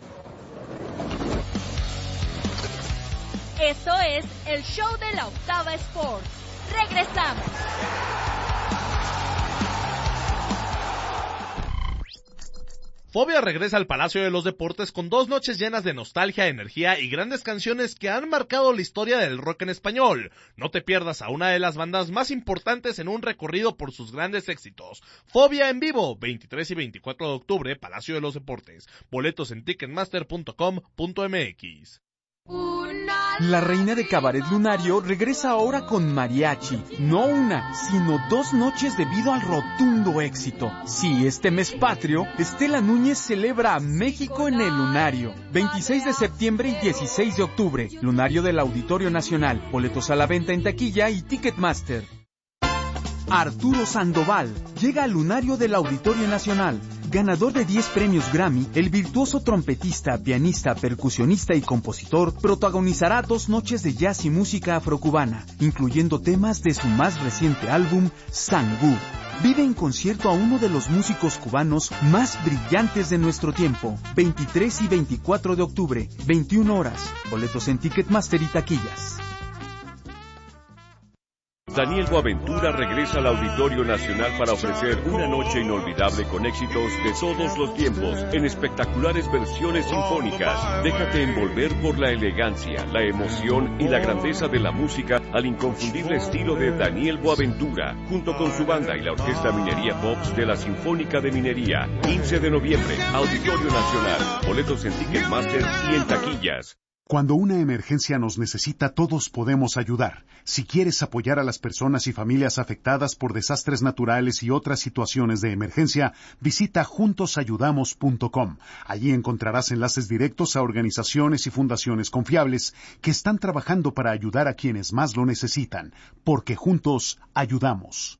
Esto es el show de la Octava Sports. Regresamos. Fobia regresa al Palacio de los Deportes con 2 noches llenas de nostalgia, energía y grandes canciones que han marcado la historia del rock en español. No te pierdas a una de las bandas más importantes en un recorrido por sus grandes éxitos. Fobia en vivo, 23 y 24 de octubre, Palacio de los Deportes. Boletos en ticketmaster.com.mx. La reina de Cabaret Lunario regresa ahora con mariachi, no una, sino 2 noches debido al rotundo éxito. Sí, este mes patrio, Estela Núñez celebra a México en el Lunario. 26 de septiembre y 16 de octubre, Lunario del Auditorio Nacional. Boletos a la venta en taquilla y Ticketmaster. Arturo Sandoval llega al Lunario del Auditorio Nacional. Ganador de 10 premios Grammy, el virtuoso trompetista, pianista, percusionista y compositor protagonizará 2 noches de jazz y música afrocubana, incluyendo temas de su más reciente álbum, Sangú. Vive en concierto a uno de los músicos cubanos más brillantes de nuestro tiempo. 23 y 24 de octubre, 21 horas. Boletos en Ticketmaster y taquillas. Daniel Boaventura regresa al Auditorio Nacional para ofrecer una noche inolvidable con éxitos de todos los tiempos, en espectaculares versiones sinfónicas. Déjate envolver por la elegancia, la emoción y la grandeza de la música al inconfundible estilo de Daniel Boaventura, junto con su banda y la Orquesta Minería Pops de la Sinfónica de Minería. 15 de noviembre, Auditorio Nacional. Boletos en Ticketmaster y en taquillas. Cuando una emergencia nos necesita, todos podemos ayudar. Si quieres apoyar a las personas y familias afectadas por desastres naturales y otras situaciones de emergencia, visita juntosayudamos.com. Allí encontrarás enlaces directos a organizaciones y fundaciones confiables que están trabajando para ayudar a quienes más lo necesitan, porque juntos ayudamos.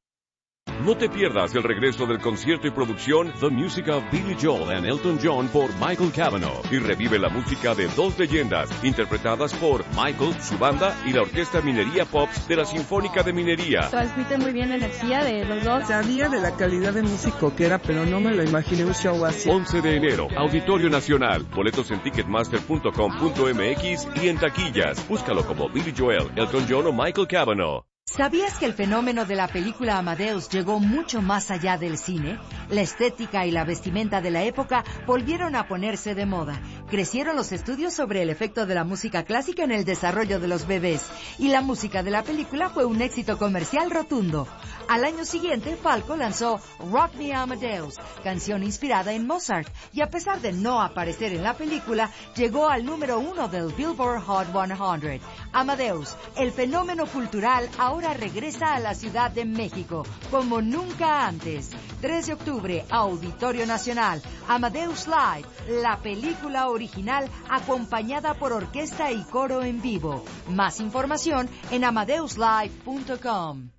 No te pierdas el regreso del concierto y producción The Music of Billy Joel and Elton John por Michael Cavanaugh, y revive la música de dos leyendas interpretadas por Michael, su banda y la Orquesta Minería Pops de la Sinfónica de Minería. Transmite muy bien la energía de los dos. Sabía de la calidad de músico que era, pero no me lo imaginé un show así. 11 de enero, Auditorio Nacional. Boletos en ticketmaster.com.mx y en taquillas. Búscalo como Billy Joel, Elton John o Michael Cavanaugh. ¿Sabías que el fenómeno de la película Amadeus llegó mucho más allá del cine? La estética y la vestimenta de la época volvieron a ponerse de moda. Crecieron los estudios sobre el efecto de la música clásica en el desarrollo de los bebés, y la música de la película fue un éxito comercial rotundo. Al año siguiente, Falco lanzó Rock Me Amadeus, canción inspirada en Mozart, y a pesar de no aparecer en la película, llegó al número 1 del Billboard Hot 100. Amadeus, el fenómeno cultural, ahora regresa a la Ciudad de México, como nunca antes. 3 de octubre, Auditorio Nacional, Amadeus Live, la película original acompañada por orquesta y coro en vivo. Más información en amadeuslive.com.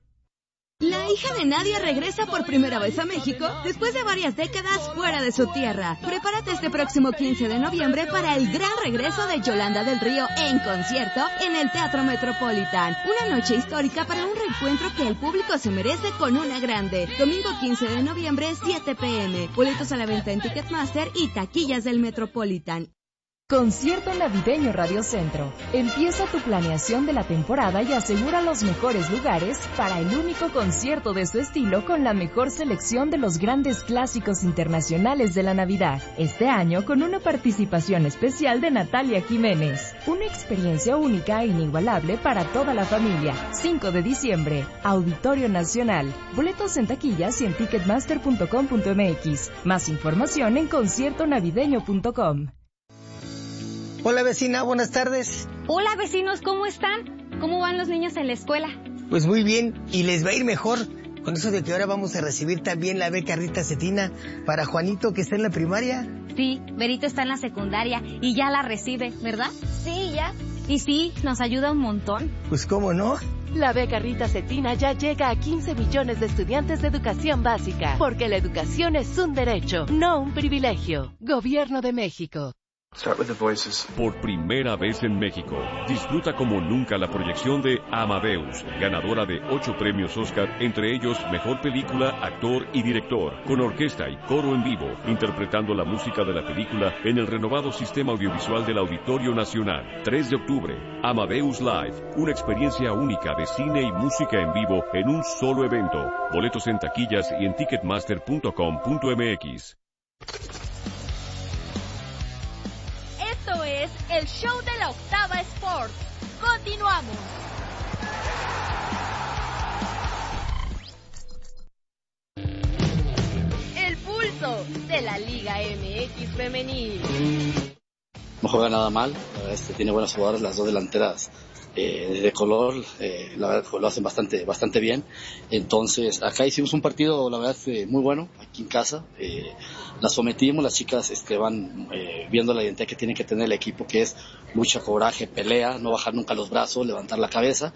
La hija de Nadia regresa por primera vez a México después de varias décadas fuera de su tierra. Prepárate este próximo 15 de noviembre para el gran regreso de Yolanda del Río en concierto en el Teatro Metropolitan. Una noche histórica para un reencuentro que el público se merece con una grande. Domingo 15 de noviembre, 7 p.m. Boletos a la venta en Ticketmaster y taquillas del Metropolitan. Concierto Navideño Radio Centro. Empieza tu planeación de la temporada y asegura los mejores lugares para el único concierto de su estilo con la mejor selección de los grandes clásicos internacionales de la Navidad. Este año con una participación especial de Natalia Jiménez. Una experiencia única e inigualable para toda la familia. 5 de diciembre, Auditorio Nacional. Boletos en taquillas y en ticketmaster.com.mx. Más información en conciertonavideño.com. Hola vecina, buenas tardes. Hola vecinos, ¿cómo están? ¿Cómo van los niños en la escuela? Pues muy bien, y les va a ir mejor con eso de que ahora vamos a recibir también la beca Rita Cetina para Juanito, que está en la primaria. Sí, Berito está en la secundaria y ya la recibe, ¿verdad? Sí, ya. Y sí, nos ayuda un montón. Pues cómo no. La beca Rita Cetina ya llega a 15 millones de estudiantes de educación básica, porque la educación es un derecho, no un privilegio. Gobierno de México. Por primera vez en México, disfruta como nunca la proyección de Amadeus, ganadora de 8 premios Oscar, entre ellos Mejor Película, Actor y Director, con orquesta y coro en vivo, interpretando la música de la película en el renovado sistema audiovisual del Auditorio Nacional. 3 de octubre, Amadeus Live, una experiencia única de cine y música en vivo en un solo evento. Boletos en taquillas y en ticketmaster.com.mx. Esto es el show de la Octava Sports. Continuamos. El pulso de la Liga MX femenil. No juega nada mal, tiene buenas jugadoras, las dos delanteras de color, la verdad lo hacen bastante bien. Entonces acá hicimos un partido, la verdad, muy bueno, aquí en casa. Las sometimos, las chicas van viendo la identidad que tiene que tener el equipo, que es lucha, coraje, pelea, no bajar nunca los brazos, levantar la cabeza.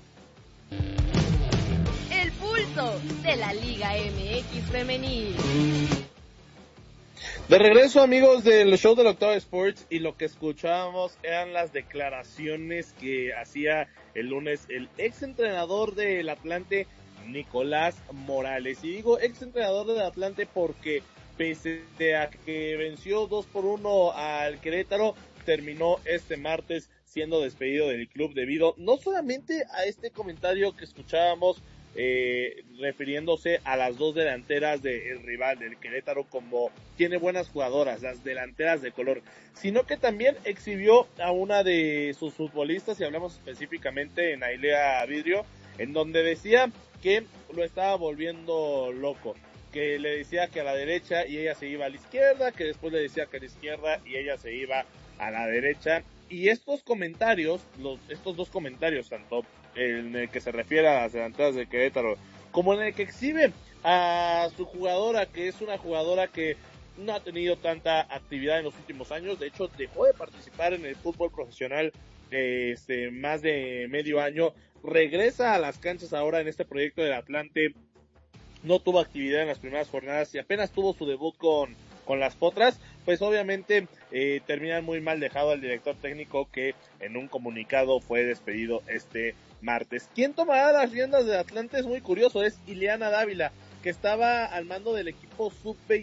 El pulso de la Liga MX femenil. De regreso, amigos del show de la Octava Sports, y lo que escuchábamos eran las declaraciones que hacía el lunes el ex entrenador del Atlante, Nicolás Morales. Y digo ex entrenador del Atlante porque pese a que venció 2-1 al Querétaro, terminó este martes siendo despedido del club debido no solamente a este comentario que escuchábamos refiriéndose a las dos delanteras del rival, del Querétaro, como tiene buenas jugadoras, las delanteras de color, sino que también exhibió a una de sus futbolistas, y hablamos específicamente en Ailea Vidrio, en donde decía que lo estaba volviendo loco, que le decía que a la derecha y ella se iba a la izquierda, que después le decía que a la izquierda y ella se iba a la derecha. Y estos comentarios, estos dos comentarios, tanto en el que se refiere a las delanteras de Querétaro, como en el que exhibe a su jugadora, que es una jugadora que no ha tenido tanta actividad en los últimos años, de hecho dejó de participar en el fútbol profesional más de medio año, regresa a las canchas ahora en este proyecto del Atlante, no tuvo actividad en las primeras jornadas y apenas tuvo su debut con las Potras, pues obviamente terminan muy mal dejado al director técnico, que en un comunicado fue despedido este martes. ¿Quién tomará las riendas de Atlante? Es muy curioso, es Ileana Dávila, que estaba al mando del equipo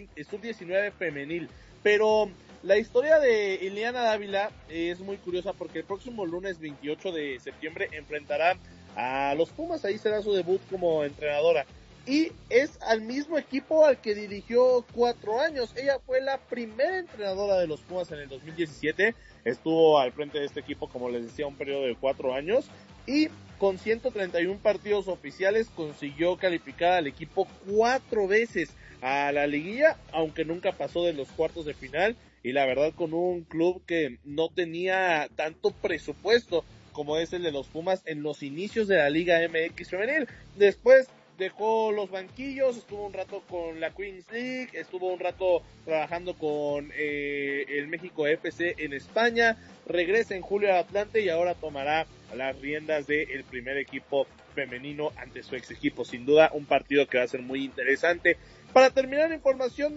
sub-19 femenil, pero la historia de Ileana Dávila es muy curiosa porque el próximo lunes 28 de septiembre enfrentará a los Pumas, ahí será su debut como entrenadora. Y es al mismo equipo al que dirigió 4 años. Ella fue la primera entrenadora de los Pumas en el 2017. Estuvo al frente de este equipo, como les decía, un periodo de 4 años. Y con 131 partidos oficiales consiguió calificar al equipo 4 veces a la liguilla, aunque nunca pasó de los cuartos de final. Y la verdad, con un club que no tenía tanto presupuesto como es el de los Pumas en los inicios de la Liga MX femenil. Después dejó los banquillos, estuvo un rato con la Queens League, estuvo un rato trabajando con el México FC en España, regresa en julio al Atlante y ahora tomará las riendas del primer equipo femenino ante su ex equipo. Sin duda un partido que va a ser muy interesante. Para terminar la información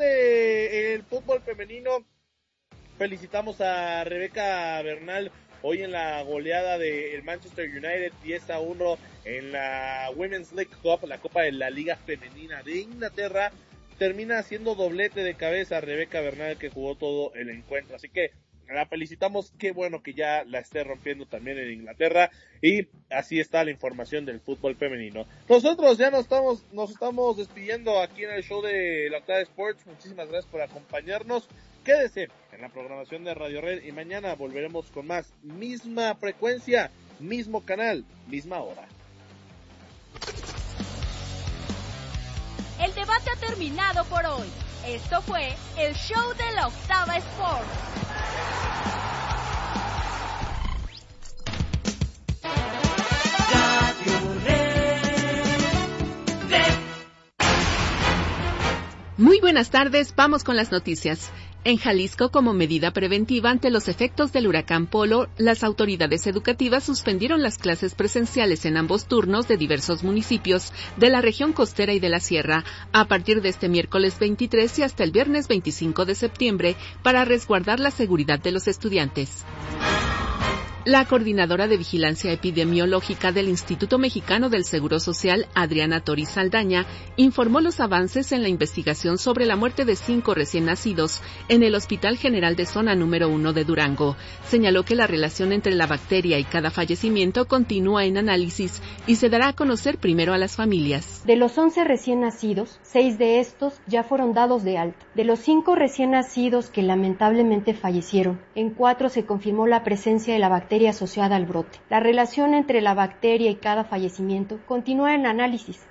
del fútbol femenino, felicitamos a Rebeca Bernal hoy en la goleada del Manchester United 10-1 en la Women's League Cup, la Copa de la Liga Femenina de Inglaterra. Termina haciendo doblete de cabeza a Rebeca Bernal, que jugó todo el encuentro. Así que la felicitamos, qué bueno que ya la esté rompiendo también en Inglaterra. Y así está la información del fútbol femenino. Nosotros ya nos estamos despidiendo aquí en el show de La Octava Sports. Muchísimas gracias por acompañarnos. Quédese en la programación de Radio Red y mañana volveremos con más. Misma frecuencia, mismo canal, misma hora. El debate ha terminado por hoy. Esto fue el show de La Octava Sports. Muy buenas tardes, vamos con las noticias. En Jalisco, como medida preventiva ante los efectos del huracán Polo, las autoridades educativas suspendieron las clases presenciales en ambos turnos de diversos municipios de la región costera y de la sierra, a partir de este miércoles 23 y hasta el viernes 25 de septiembre, para resguardar la seguridad de los estudiantes. La coordinadora de vigilancia epidemiológica del Instituto Mexicano del Seguro Social, Adriana Tori Saldaña, informó los avances en la investigación sobre la muerte de 5 recién nacidos en el Hospital General de Zona número 1 de Durango. Señaló que la relación entre la bacteria y cada fallecimiento continúa en análisis y se dará a conocer primero a las familias. De los 11 recién nacidos, 6 de estos ya fueron dados de alta. De los 5 recién nacidos que lamentablemente fallecieron, en 4 se confirmó la presencia de la bacteria asociada al brote. La relación entre la bacteria y cada fallecimiento continúa en análisis.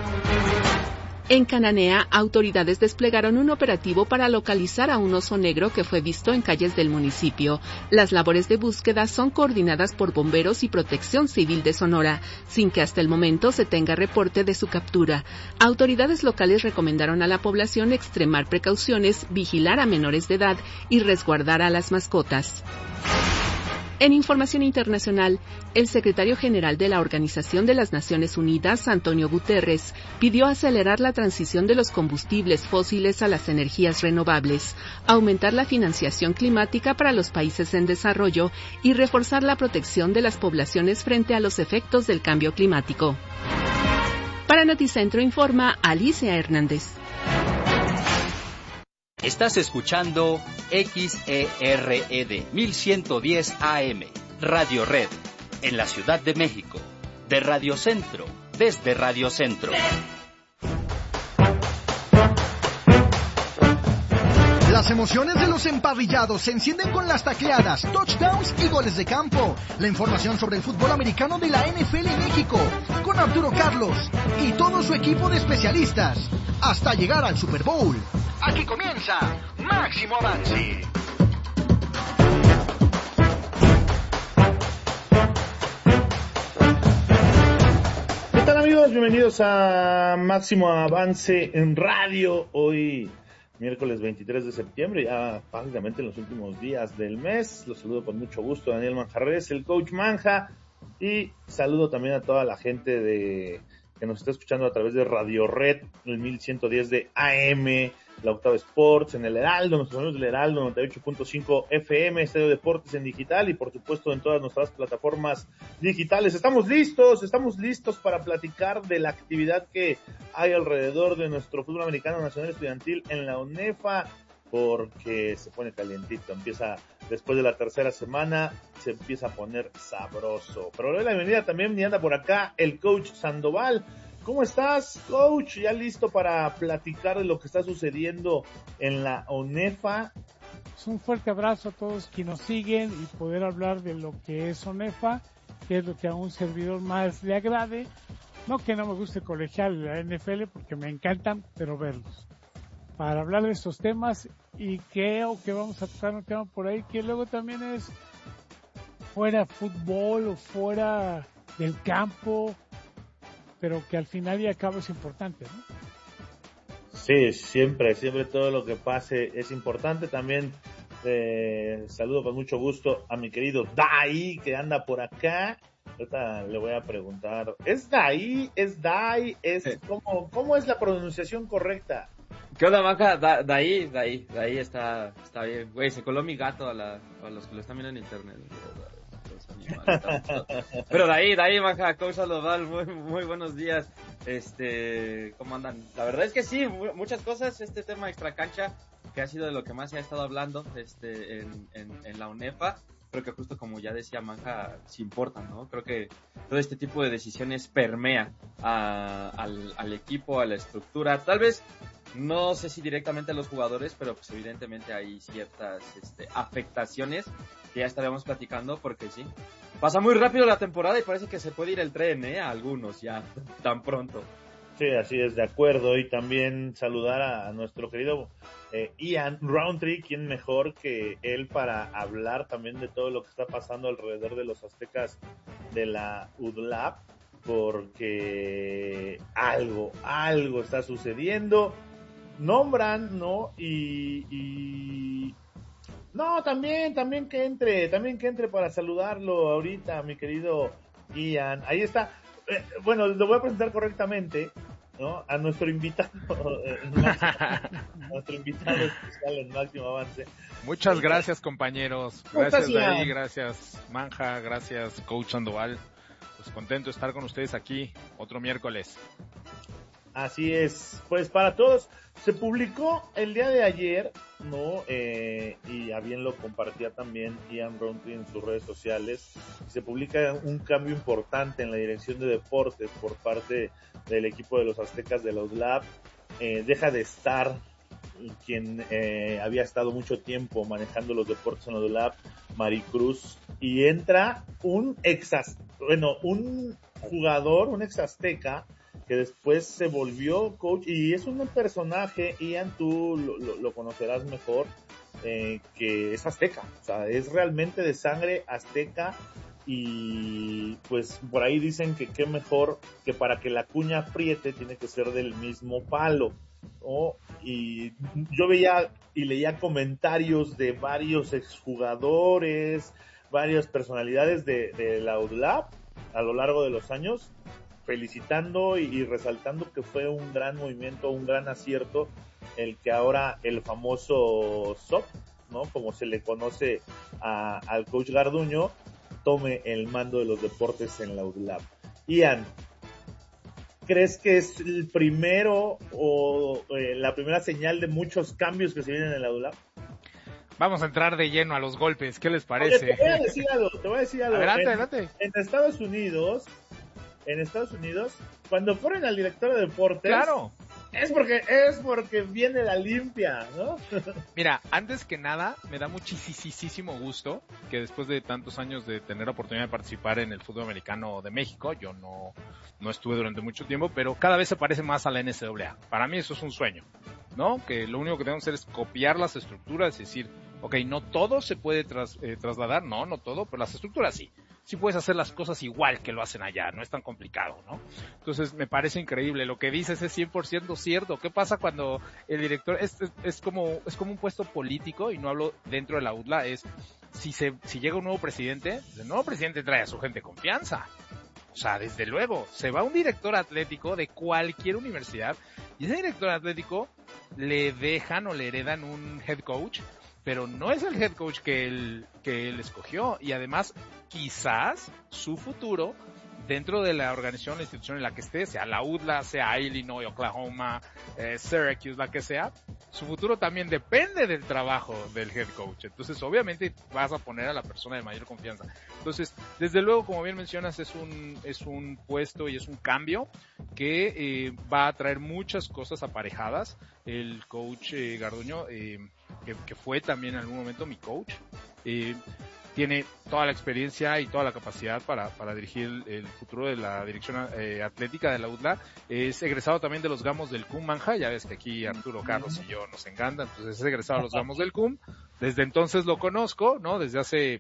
En Cananea, autoridades desplegaron un operativo para localizar a un oso negro que fue visto en calles del municipio. Las labores de búsqueda son coordinadas por bomberos y Protección Civil de Sonora, sin que hasta el momento se tenga reporte de su captura. Autoridades locales recomendaron a la población extremar precauciones, vigilar a menores de edad y resguardar a las mascotas. En información internacional, el secretario general de la Organización de las Naciones Unidas, Antonio Guterres, pidió acelerar la transición de los combustibles fósiles a las energías renovables, aumentar la financiación climática para los países en desarrollo y reforzar la protección de las poblaciones frente a los efectos del cambio climático. Para Noticentro informa Alicia Hernández. Estás escuchando XERED 1110 AM Radio Red, en la Ciudad de México. De Radio Centro, desde Radio Centro. Las emociones de los emparrillados se encienden con las tacleadas, touchdowns y goles de campo. La información sobre el fútbol americano de la NFL en México, con Arturo Carlos y todo su equipo de especialistas, hasta llegar al Super Bowl. Aquí comienza Máximo Avance. ¿Qué tal, amigos? Bienvenidos a Máximo Avance en Radio. Hoy miércoles 23 de septiembre, ya prácticamente en los últimos días del mes. Los saludo con mucho gusto, Daniel Manjarres, el coach Manja, y saludo también a toda la gente que nos está escuchando a través de Radio Red, el 1110 de AM, la Octava Sports, en el Heraldo, nuestros amigos del Heraldo, 98.5 FM, Estadio Deportes en digital, y por supuesto en todas nuestras plataformas digitales. Estamos listos para platicar de la actividad que hay alrededor de nuestro fútbol americano nacional estudiantil en la UNEFA, porque se pone calientito, empieza después de la tercera semana, se empieza a poner sabroso. Pero le doy la bienvenida también, y anda por acá el coach Sandoval. ¿Cómo estás, coach? ¿Ya listo para platicar de lo que está sucediendo en la UNEFA? Pues un fuerte abrazo a todos quienes nos siguen y poder hablar de lo que es UNEFA, que es lo que a un servidor más le agrade. No que no me guste el colegial de la NFL, porque me encantan, pero verlos. Para hablar de estos temas, y creo que vamos a tocar un tema por ahí que luego también es fuera fútbol o fuera del campo, pero que al final y al cabo es importante, ¿no? Sí, siempre todo lo que pase es importante. También saludo con mucho gusto a mi querido Dai, que anda por acá. Ahorita le voy a preguntar, ¿es Dai? ¿Es Dai? ¿Cómo es la pronunciación correcta? ¿Qué onda, Maja? Dai está bien. Güey, se coló mi gato a los que lo están viendo en internet. Pero de ahí, Maja, coach Sandoval, muy buenos días. ¿Cómo andan? La verdad es que sí, muchas cosas. Este tema extracancha, que ha sido de lo que más se ha estado hablando en la UNEFA. Creo que justo como ya decía Manja, sí importa, ¿no? Creo que todo este tipo de decisiones permea al equipo, a la estructura. Tal vez, no sé si directamente a los jugadores, pero pues evidentemente hay ciertas afectaciones que ya estaremos platicando, porque sí, pasa muy rápido la temporada y parece que se puede ir el tren, a algunos ya tan pronto. Sí, así es, de acuerdo. Y también saludar a nuestro querido Ian Roundtree, quien mejor que él para hablar también de todo lo que está pasando alrededor de los aztecas de la UDLAP, porque algo está sucediendo. Nombran, ¿no? No, también que entre para saludarlo ahorita, mi querido Ian. Ahí está. Bueno, lo voy a presentar correctamente, ¿no? A nuestro invitado, nuestro invitado especial en Máximo Avance. Muchas gracias, compañeros. Gracias, David, gracias, Manja, gracias, coach Sandoval. Pues contento de estar con ustedes aquí otro miércoles. Así es, pues para todos, se publicó el día de ayer, ¿no? Y a bien lo compartía también Ian Roundtree en sus redes sociales. Se publica un cambio importante en la dirección de deportes por parte del equipo de los aztecas de la UDLAP. Deja de estar quien había estado mucho tiempo manejando los deportes en la UDLAP, Maricruz, y entra un jugador, un ex azteca, que después se volvió coach, y es un personaje, Ian, tú lo conocerás mejor, que es azteca, o sea, es realmente de sangre azteca, y pues por ahí dicen que qué mejor que para que la cuña apriete tiene que ser del mismo palo, ¿no? Y yo veía y leía comentarios de varios exjugadores, varias personalidades de la UDLAP a lo largo de los años, felicitando y resaltando que fue un gran movimiento, un gran acierto, el que ahora el famoso SOP, ¿no? Como se le conoce al coach Garduño, tome el mando de los deportes en la UDLAP. Ian, ¿crees que es el primero o la primera señal de muchos cambios que se vienen en la UDLAP? Vamos a entrar de lleno a los golpes, ¿qué les parece? Oye, te voy a decir algo. Adelante. En Estados Unidos, cuando ponen al director de deportes, claro, es porque viene la limpia, ¿no? Mira, antes que nada, me da muchísimo gusto que después de tantos años de tener la oportunidad de participar en el fútbol americano de México, yo no estuve durante mucho tiempo, pero cada vez se parece más a la NCAA. Para mí eso es un sueño, ¿no? Que lo único que tenemos que hacer es copiar las estructuras, es decir, ok, no todo se puede trasladar, no todo, pero las estructuras sí. Sí puedes hacer las cosas igual que lo hacen allá, no es tan complicado, ¿no? Entonces me parece increíble, lo que dices es 100% cierto. ¿Qué pasa cuando el director es como un puesto político, y no hablo dentro de la UDLA, es si llega un nuevo presidente, el nuevo presidente trae a su gente de confianza. O sea, desde luego, se va un director atlético de cualquier universidad y ese director atlético le dejan o le heredan un head coach, pero no es el head coach que él escogió, y además quizás su futuro dentro de la organización, la institución en la que esté, sea la UDLA, sea Illinois, Oklahoma, Syracuse, la que sea, su futuro también depende del trabajo del head coach. Entonces, obviamente, vas a poner a la persona de mayor confianza. Entonces, desde luego, como bien mencionas, es un puesto y es un cambio que va a traer muchas cosas aparejadas. El coach Garduño, que fue también en algún momento mi coach, tiene toda la experiencia y toda la capacidad para dirigir el futuro de la dirección atlética de la UDLA. Es egresado también de los Gamos del CUM, Manja. Ya ves que aquí Arturo Carlos y yo nos encanta, entonces es egresado de los Gamos del CUM. Desde entonces lo conozco, ¿no? Desde hace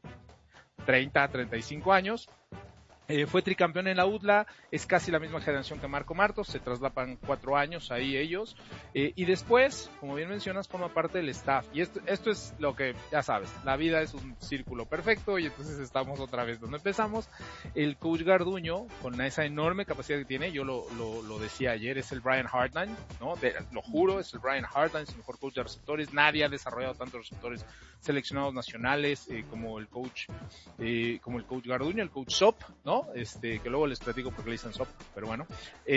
35 años. Fue tricampeón en la UDLA, es casi la misma generación que Marco Martos, se traslapan 4 años ahí ellos, y después, como bien mencionas, forma parte del staff, y esto es lo que, ya sabes, la vida es un círculo perfecto, y entonces estamos otra vez donde empezamos. El coach Garduño, con esa enorme capacidad que tiene, yo lo decía ayer, es el Brian Hartline, ¿no? Lo juro, es el Brian Hartline, es el mejor coach de receptores, nadie ha desarrollado tantos receptores seleccionados nacionales como el coach Garduño, el coach Sop, ¿no? Que luego les platico porque le dicen Sop, pero bueno,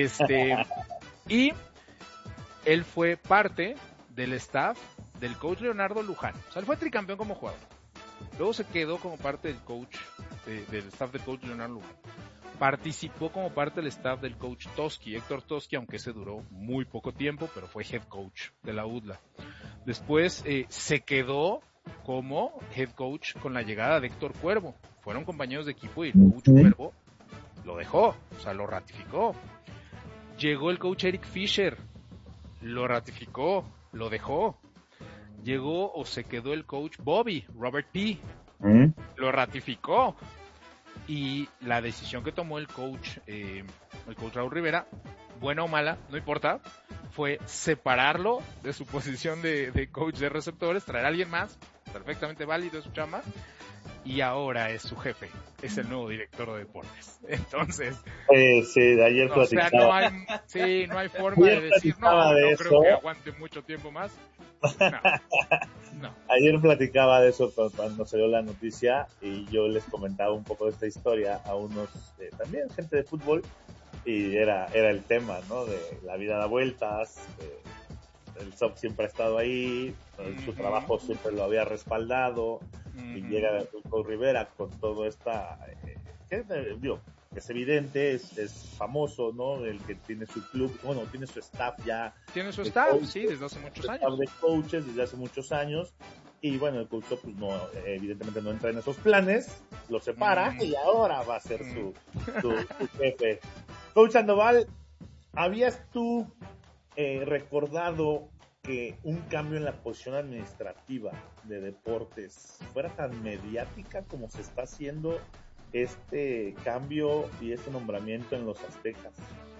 y él fue parte del staff del coach Leonardo Luján. O sea, él fue tricampeón como jugador, luego se quedó como parte del coach del staff del coach Leonardo Luján, participó como parte del staff del coach Toski, Héctor Toski, aunque ese duró muy poco tiempo, pero fue head coach de la UDLA. Después se quedó como head coach con la llegada de Héctor Cuervo. Fueron compañeros de equipo y el coach Cuervo lo dejó, o sea, lo ratificó. Llegó el coach Eric Fisher, lo ratificó, lo dejó. Llegó o se quedó el coach Bobby, Robert P., lo ratificó. Y la decisión que tomó el coach Raúl Rivera, buena o mala, no importa, fue separarlo de su posición de coach de receptores, traer a alguien más, perfectamente válido de su chamba, y ahora es su jefe, es el nuevo director de deportes. Entonces, sí, de ayer platicaba. O sea, no hay forma de decir, no creo que aguante mucho tiempo más. No. Ayer platicaba de eso cuando salió la noticia, y yo les comentaba un poco de esta historia a unos, también gente de fútbol, y era el tema, ¿no? De la vida da vueltas, el SOP siempre ha estado ahí, su trabajo siempre lo había respaldado, y llega con Rivera con todo esta, que es evidente, es famoso, ¿no? El que tiene su club, bueno, tiene su staff ya. Tiene su staff, coaches, sí, desde hace muchos años. Staff de coaches desde hace muchos años, y bueno, el coach pues no, evidentemente no entra en esos planes, lo separa, y ahora va a ser su jefe. Coach Sandoval, ¿habías tú recordado que un cambio en la posición administrativa de deportes fuera tan mediática como se está haciendo este cambio y este nombramiento en los Aztecas?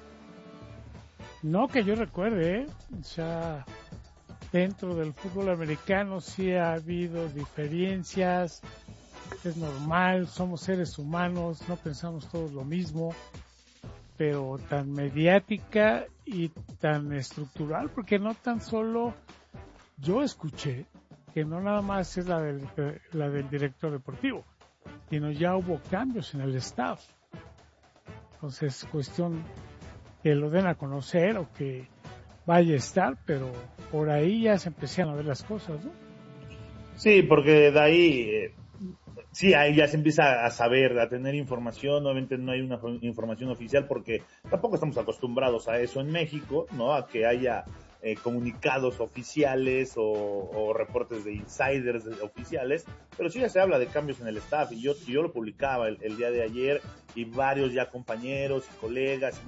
No que yo recuerde, o sea, dentro del fútbol americano sí ha habido diferencias, es normal, somos seres humanos, no pensamos todos lo mismo, pero tan mediática y tan estructural, porque no tan solo yo escuché que no nada más es la del director deportivo, sino ya hubo cambios en el staff. Entonces, cuestión que lo den a conocer o que vaya a estar, pero por ahí ya se empezaron a ver las cosas, ¿no? Sí, porque de ahí, sí, ahí ya se empieza a saber, a tener información. Obviamente no hay una información oficial porque tampoco estamos acostumbrados a eso en México, ¿no? A que haya comunicados oficiales o reportes de insiders oficiales, pero sí ya se habla de cambios en el staff, y yo lo publicaba el día de ayer, y varios ya compañeros y colegas